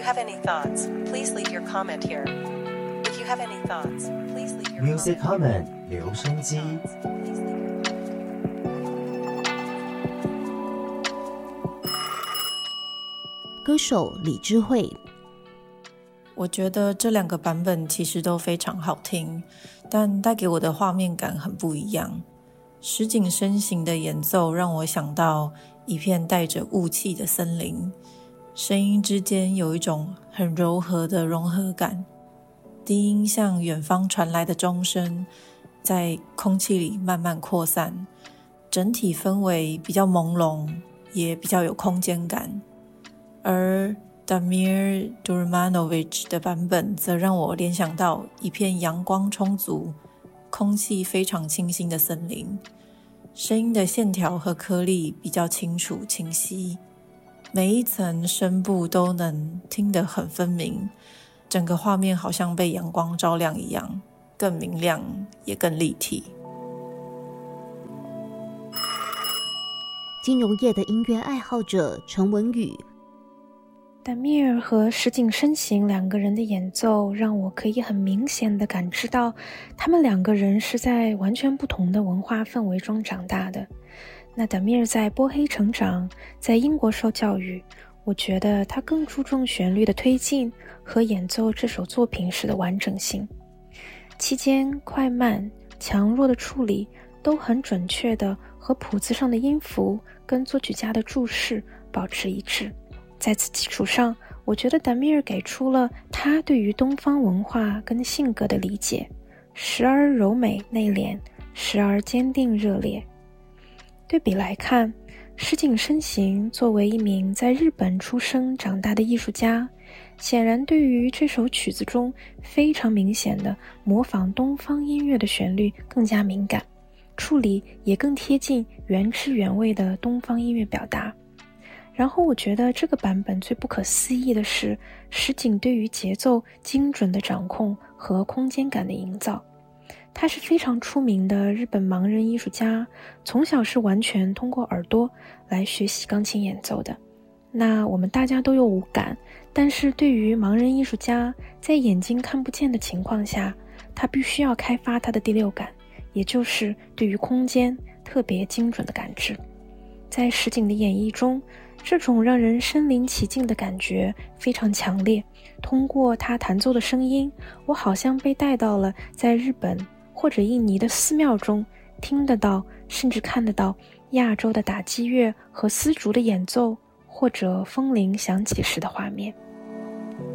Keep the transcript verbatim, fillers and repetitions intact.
have any thoughts, please leave your comment here. If you have any thoughts, please leave your Music comment 留声机。 歌手李智慧， 我觉得这两个版本其实都非常好听，但带给我的画面感很不一样。石井深行的演奏让我想到一片带着雾气的森林，声音之间有一种很柔和的融合感，低音像远方传来的钟声，在空气里慢慢扩散，整体氛围比较朦胧，也比较有空间感。而 Damir Durmanovic 的版本则让我联想到一片阳光充足、空气非常清新的森林，声音的线条和颗粒比较清楚清晰，每一层声部都能听得很分明，整个画面好像被阳光照亮一样，更明亮也更立体。 金融业的音乐爱好者陈文宇， 达米尔和石井深行两个人的演奏让我可以很明显地感知到他们两个人是在完全不同的文化氛围中长大的。那达米尔在波黑成长，在英国受教育，我觉得他更注重旋律的推进和演奏这首作品时的完整性，期间快慢强弱的处理都很准确地和谱子上的音符跟作曲家的注释保持一致。在此基础上，我觉得达米尔给出了他对于东方文化跟性格的理解，时而柔美内敛，时而坚定热烈。对比来看，石井深行作为一名在日本出生长大的艺术家，显然对于这首曲子中非常明显的模仿东方音乐的旋律更加敏感，处理也更贴近原汁原味的东方音乐表达。然后我觉得这个版本最不可思议的是石井对于节奏精准的掌控和空间感的营造。他是非常出名的日本盲人艺术家，从小是完全通过耳朵来学习钢琴演奏的。那我们大家都有五感，但是对于盲人艺术家，在眼睛看不见的情况下，他必须要开发他的第六感，也就是对于空间特别精准的感知。在石井的演绎中，这种让人身临其境的感觉非常强烈，通过他弹奏的声音，我好像被带到了在日本或者印尼的寺庙中，听得到甚至看得到亚洲的打击乐和丝竹的演奏，或者风铃响起时的画面。